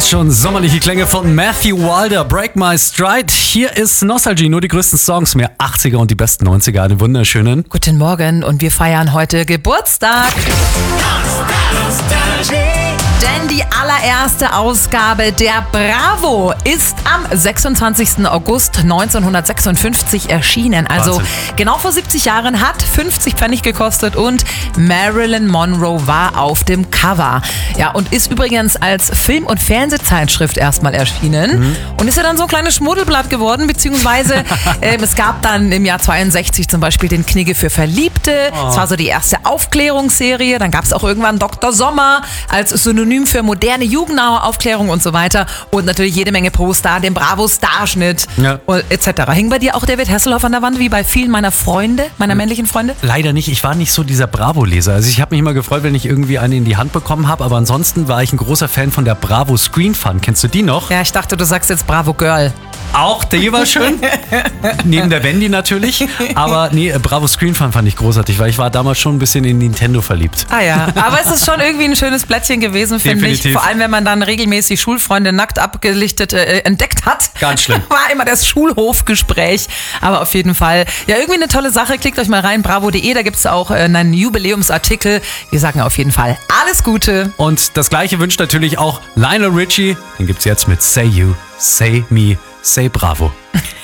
Fast schon sommerliche Klänge von Matthew Wilder, Break My Stride. Hier ist Nostalgie, nur die größten Songs, mehr 80er und die besten 90er. Einen wunderschönen Guten Morgen und wir feiern heute Geburtstag. Denn die allererste Ausgabe der Bravo ist am 26. August 1956 erschienen. Also Wahnsinn. Genau vor 70 Jahren, hat 50 Pfennig gekostet und Marilyn Monroe war auf dem Cover. Ja, und ist übrigens als Film- und Fernsehzeitschrift erstmal erschienen. Und ist ja dann so ein kleines Schmuddelblatt geworden, beziehungsweise es gab dann im Jahr 62 zum Beispiel den Knigge für Verliebte. Das war so die erste Aufklärungsserie. Dann gab es auch irgendwann Dr. Sommer als Synonym für moderne jugendnahe Aufklärung und so weiter. Und natürlich jede Menge Poster, den Bravo-Starschnitt etc. Hing bei dir auch David Hasselhoff an der Wand, wie bei vielen meiner Freunde, meiner männlichen Freunde? Leider nicht, ich war nicht so dieser Bravo-Leser. Also ich habe mich immer gefreut, wenn ich irgendwie eine in die Hand bekommen habe, aber ansonsten war ich ein großer Fan von der Bravo Screen Fun. Kennst du die noch? Ja, ich dachte, du sagst jetzt Bravo Girl. Auch, die war schön. Neben der Wendy natürlich. Aber nee, Bravo Screen Fun fand ich großartig, weil ich war damals schon ein bisschen in Nintendo verliebt. Ah ja, aber es ist schon irgendwie ein schönes Blättchen gewesen, finde ich. Definitiv. Vor allem, wenn man dann regelmäßig Schulfreunde nackt abgelichtet entdeckt hat. Ganz schlimm. War immer das Schulhofgespräch. Aber auf jeden Fall, ja, irgendwie eine tolle Sache. Klickt euch mal rein, bravo.de, da gibt es auch einen Jubiläumsartikel. Wir sagen auf jeden Fall alles Gute. Und das gleiche wünscht natürlich auch Lionel Richie. Den gibt's jetzt mit Say You, Say Me, Say Bravo.